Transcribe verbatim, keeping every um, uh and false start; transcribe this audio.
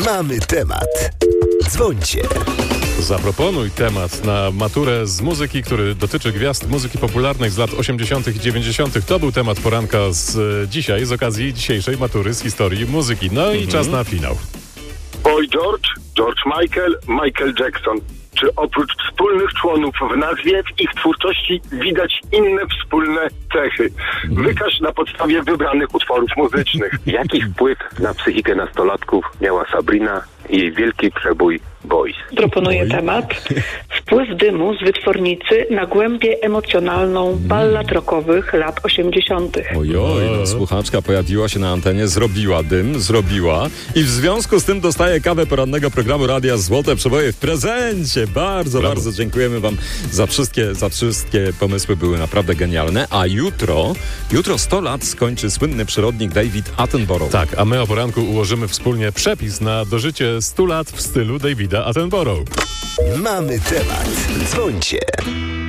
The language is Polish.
Mamy temat. Dzwońcie. Zaproponuj temat na maturę z muzyki, który dotyczy gwiazd muzyki popularnej z lat osiemdziesiątych i dziewięćdziesiątych. To był temat poranka z dzisiaj, z okazji dzisiejszej matury z historii muzyki. No i mhm. czas na finał. Boy George, George Michael, Michael Jackson. Czy oprócz wspólnych członów w nazwie, w ich twórczości widać inne wspólne cechy? Wykaż na podstawie wybranych utworów muzycznych. Jaki wpływ na psychikę nastolatków miała Sabrina i jej wielki przebój Boys? Proponuję Boy. temat. Wpływ dymu z wytwornicy na głębię emocjonalną ballad rockowych lat osiemdziesiątych. Ojoj, no, słuchaczka pojawiła się na antenie, zrobiła dym, zrobiła i w związku z tym dostaje kawę porannego programu Radia Złote Przeboje w prezencie. Bardzo, Brawo. bardzo dziękujemy wam za wszystkie, za wszystkie pomysły, były naprawdę genialne. A jutro, jutro sto lat skończy słynny przyrodnik David Attenborough. Tak, a my o poranku ułożymy wspólnie przepis na dożycie stu lat w stylu Davida Attenborough. Mamy temat. Dzwońcie.